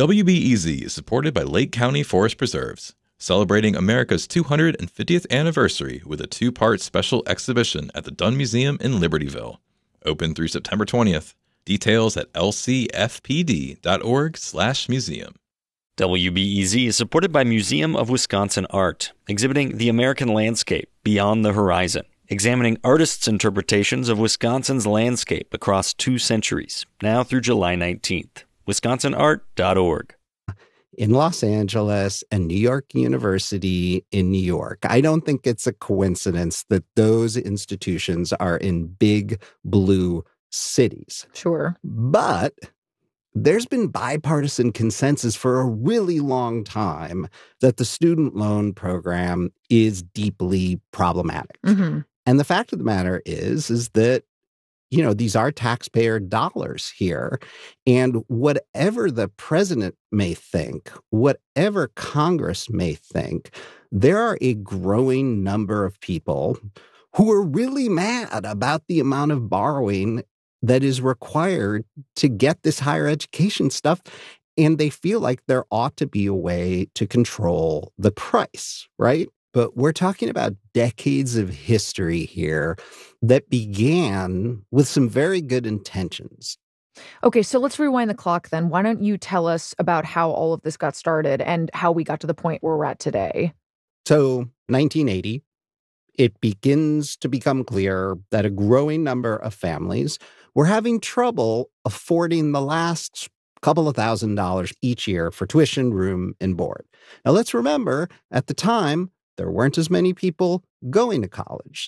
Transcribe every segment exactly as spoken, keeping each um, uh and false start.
W B E Z is supported by Lake County Forest Preserves, celebrating America's two hundred fiftieth anniversary with a two-part special exhibition at the Dunn Museum in Libertyville. Open through September twentieth. Details at l c f p d dot org slash museum. W B E Z is supported by Museum of Wisconsin Art, exhibiting the American landscape beyond the horizon, examining artists' interpretations of Wisconsin's landscape across two centuries, now through July nineteenth. wisconsin art dot org. In Los Angeles and New York University in New York. I don't think it's a coincidence that those institutions are in big blue cities. Sure. But there's been bipartisan consensus for a really long time that the student loan program is deeply problematic. Mm-hmm. And the fact of the matter is, is that, you know, these are taxpayer dollars here. And whatever the president may think, whatever Congress may think, there are a growing number of people who are really mad about the amount of borrowing that is required to get this higher education stuff. And they feel like there ought to be a way to control the price, right? But we're talking about decades of history here that began with some very good intentions. Okay, so let's rewind the clock then. Why don't you tell us about how all of this got started and how we got to the point where we're at today? So, nineteen eighty, it begins to become clear that a growing number of families were having trouble affording the last couple of thousand dollars each year for tuition, room, and board. Now, let's remember, at the time, there weren't as many people going to college.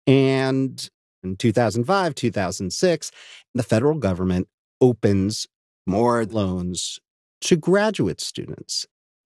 And in two thousand five, two thousand six, the federal government opens more loans to graduate students.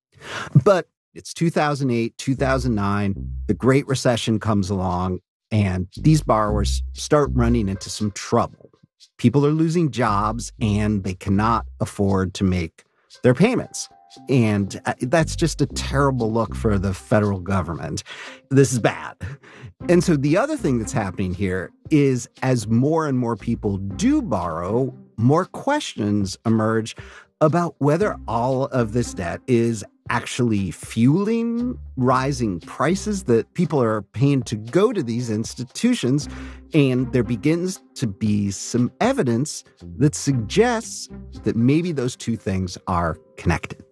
But it's two thousand eight, two thousand nine, the Great Recession comes along, and these borrowers start running into some trouble. People are losing jobs, and they cannot afford to make their payments. And that's just a terrible look for the federal government. This is bad. And so the other thing that's happening here is as more and more people do borrow, more questions emerge about whether all of this debt is actually fueling rising prices that people are paying to go to these institutions. And there begins to be some evidence that suggests that maybe those two things are connected.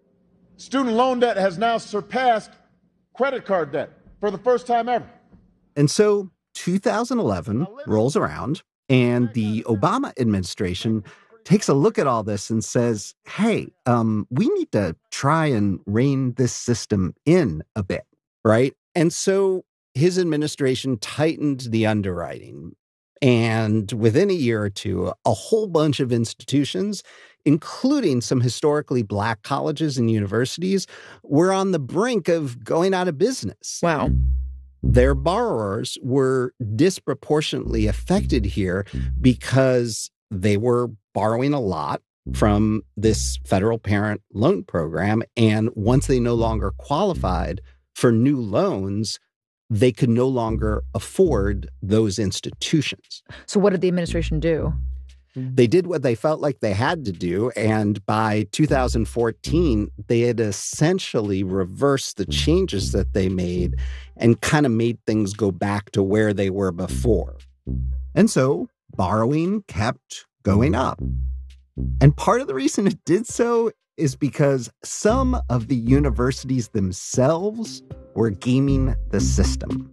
Student loan debt has now surpassed credit card debt for the first time ever. And so two thousand eleven rolls around, and the Obama administration takes a look at all this and says, hey, um, we need to try and rein this system in a bit, right? And so his administration tightened the underwriting. And within a year or two, a whole bunch of institutions, including some historically Black colleges and universities, were on the brink of going out of business. Wow. Their borrowers were disproportionately affected here because they were borrowing a lot from this federal parent loan program. And once they no longer qualified for new loans, they could no longer afford those institutions. So what did the administration do? They did what they felt like they had to do. And by two thousand fourteen, they had essentially reversed the changes that they made and kind of made things go back to where they were before. And so borrowing kept going up. And part of the reason it did so is because some of the universities themselves were gaming the system.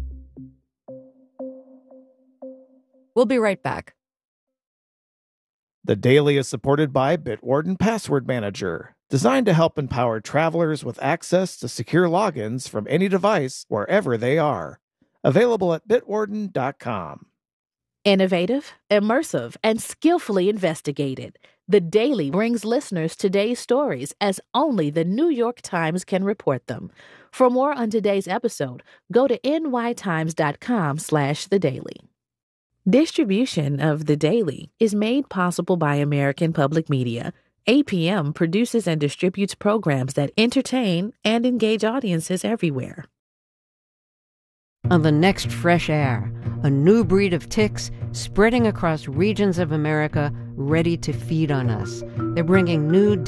We'll be right back. The Daily is supported by Bitwarden Password Manager, designed to help empower travelers with access to secure logins from any device wherever they are. Available at bitwarden dot com. Innovative, immersive, and skillfully investigated, The Daily brings listeners today's stories as only the New York Times can report them. For more on today's episode, go to n y times dot com slash the daily. Distribution of The Daily is made possible by American Public Media. A P M produces and distributes programs that entertain and engage audiences everywhere. On the next Fresh Air, a new breed of ticks spreading across regions of America ready to feed on us. They're bringing new